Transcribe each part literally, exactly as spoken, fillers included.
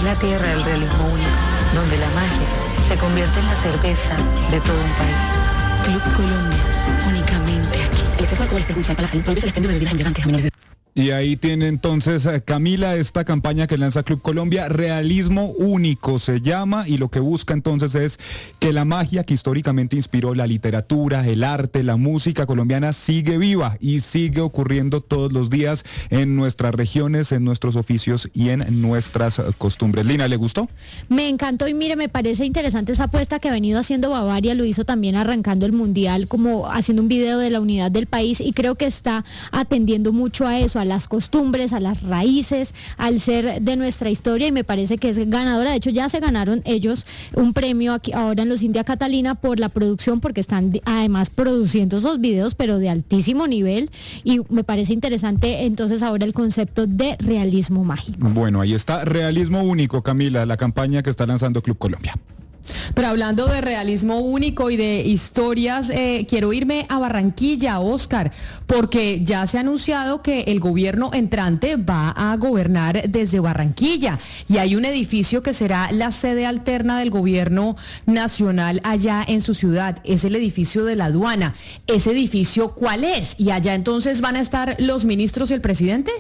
la tierra del realismo único, donde la magia se convierte en la cerveza de todo un país. Club Colombia, únicamente aquí. El exceso de alcohol es perjudicial para la salud. Prohíbe el expendio de bebidas embriagantes a menores de edad. Y ahí tiene entonces Camila esta campaña que lanza Club Colombia, Realismo Único se llama, y lo que busca entonces es que la magia que históricamente inspiró la literatura, el arte, la música colombiana sigue viva y sigue ocurriendo todos los días en nuestras regiones, en nuestros oficios y en nuestras costumbres. Lina, ¿le gustó? Me encantó y mire, me parece interesante esa apuesta que ha venido haciendo Bavaria, lo hizo también arrancando el Mundial, como haciendo un video de la unidad del país, y creo que está atendiendo mucho a eso, a las costumbres, a las raíces, al ser de nuestra historia, y me parece que es ganadora. De hecho, ya se ganaron ellos un premio aquí ahora en los India Catalina por la producción, porque están además produciendo esos videos, pero de altísimo nivel, y me parece interesante entonces ahora el concepto de realismo mágico. Bueno, ahí está, Realismo Único, Camila, la campaña que está lanzando Club Colombia. Pero hablando de realismo único y de historias, eh, quiero irme a Barranquilla, Oscar, porque ya se ha anunciado que el gobierno entrante va a gobernar desde Barranquilla, y hay un edificio que será la sede alterna del gobierno nacional allá en su ciudad. Es el edificio de la aduana. ¿Ese edificio cuál es? ¿Y allá entonces van a estar los ministros y el presidente?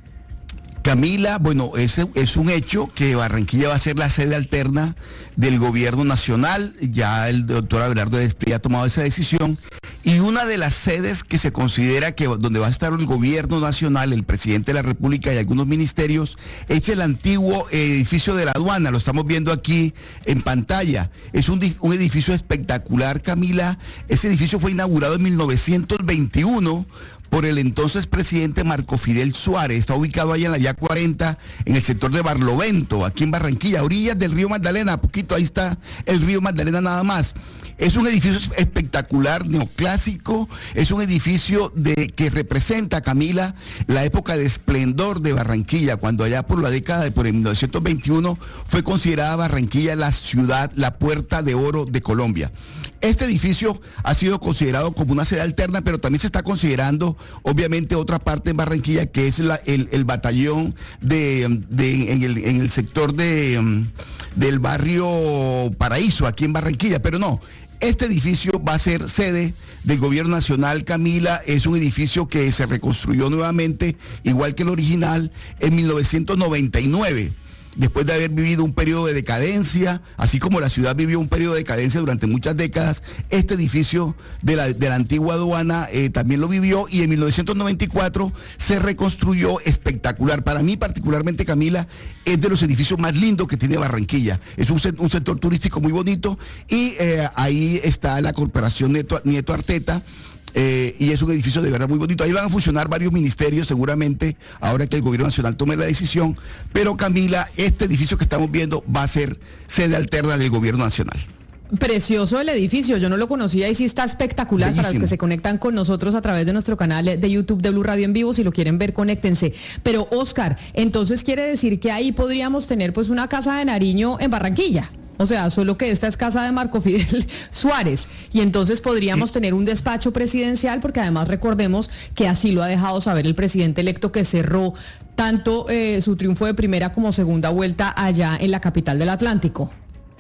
Camila, bueno, ese es un hecho que Barranquilla va a ser la sede alterna del gobierno nacional. Ya el doctor Abelardo Desprez ha tomado esa decisión, y una de las sedes que se considera que donde va a estar el gobierno nacional, el presidente de la República y algunos ministerios, es el antiguo edificio de la aduana. Lo estamos viendo aquí en pantalla. Es un, un edificio espectacular, Camila. Ese edificio fue inaugurado en mil novecientos veintiuno por el entonces presidente Marco Fidel Suárez. Está ubicado allá en la vía cuarenta, en el sector de Barlovento, aquí en Barranquilla, a orillas del río Magdalena. A poquito ahí está el río Magdalena nada más. Es un edificio espectacular, neoclásico. Es un edificio de que representa, Camila, la época de esplendor de Barranquilla, cuando allá por la década de por el mil novecientos veintiuno fue considerada Barranquilla la ciudad, la puerta de oro de Colombia. Este edificio ha sido considerado como una sede alterna, pero también se está considerando, obviamente, otra parte en Barranquilla, que es la, el, el batallón de, de, en, el, en el sector de, del barrio Paraíso, aquí en Barranquilla, pero no. Este edificio va a ser sede del gobierno nacional, Camila. Es un edificio que se reconstruyó nuevamente, igual que el original, en mil novecientos noventa y nueve. Después de haber vivido un periodo de decadencia, así como la ciudad vivió un periodo de decadencia durante muchas décadas, este edificio de la, de la antigua aduana eh, también lo vivió, y en mil novecientos noventa y cuatro se reconstruyó espectacular. Para mí particularmente, Camila, es de los edificios más lindos que tiene Barranquilla. Es un, un sector turístico muy bonito, y eh, ahí está la corporación Nieto, Nieto Arteta. Eh, y es un edificio de verdad muy bonito. Ahí van a funcionar varios ministerios seguramente, ahora que el gobierno nacional tome la decisión. Pero, Camila, este edificio que estamos viendo va a ser sede alterna del gobierno nacional. Precioso el edificio, yo no lo conocía y sí está espectacular. Bellísimo. Para los que se conectan con nosotros a través de nuestro canal de YouTube de Blue Radio en vivo, si lo quieren ver, conéctense. Pero, Oscar, entonces quiere decir que ahí podríamos tener pues una casa de Nariño en Barranquilla. O sea, solo que esta es casa de Marco Fidel Suárez, y entonces podríamos tener un despacho presidencial, porque además recordemos que así lo ha dejado saber el presidente electo, que cerró tanto eh, su triunfo de primera como segunda vuelta allá en la capital del Atlántico.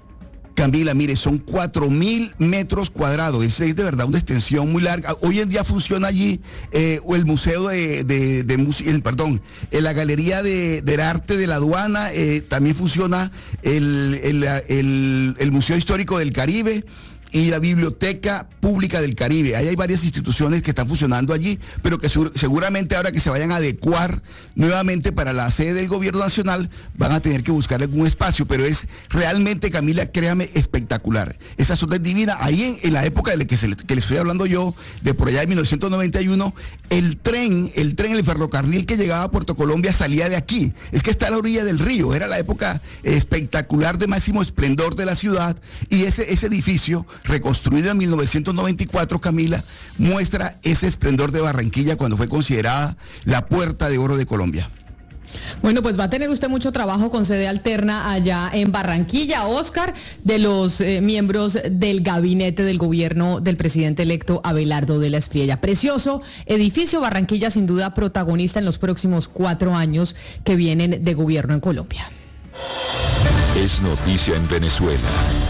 Camila, mire, son cuatro mil metros cuadrados, es, es de verdad una extensión muy larga. Hoy en día funciona allí eh, el museo de, de, de, de el, perdón, en la galería de, del arte de la aduana, eh, también funciona el, el, el, el Museo Histórico del Caribe y la Biblioteca Pública del Caribe. Ahí hay varias instituciones que están funcionando allí, pero que seguramente ahora que se vayan a adecuar nuevamente para la sede del gobierno nacional, van a tener que buscar algún espacio, pero es realmente, Camila, créame, espectacular. Esa zona es divina. Ahí en, en la época de la que, se, que les estoy hablando yo, de por allá de mil novecientos noventa y uno, el tren, el tren, el ferrocarril que llegaba a Puerto Colombia salía de aquí. Es que está a la orilla del río. Era la época espectacular de máximo esplendor de la ciudad, y ese, ese edificio reconstruido en mil novecientos noventa y cuatro, Camila, muestra ese esplendor de Barranquilla cuando fue considerada la puerta de oro de Colombia. Bueno, pues va a tener usted mucho trabajo con sede alterna allá en Barranquilla, Oscar, de los eh, miembros del gabinete del gobierno del presidente electo Abelardo de la Espriella. Precioso edificio. Barranquilla, sin duda, protagonista en los próximos cuatro años que vienen de gobierno en Colombia. Es noticia en Venezuela.